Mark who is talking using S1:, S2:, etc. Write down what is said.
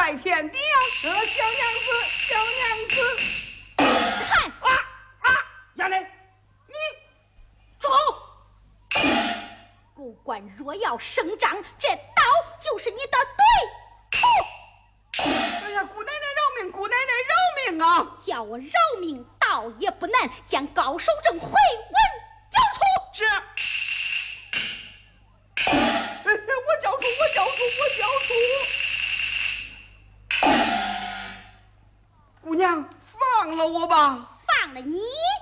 S1: 拜天地啊！小娘子，小娘子，
S2: 看
S1: 亚雷，你
S2: 住口！狗官若要声张，这刀就是你的对头。
S1: 哎呀，姑奶奶饶命，姑奶奶饶命啊！
S2: 叫我饶命，倒也不难，将高守正回文交出。
S1: 是。我交出，我交出，我交出！姑娘，放了我吧！
S2: 放了你。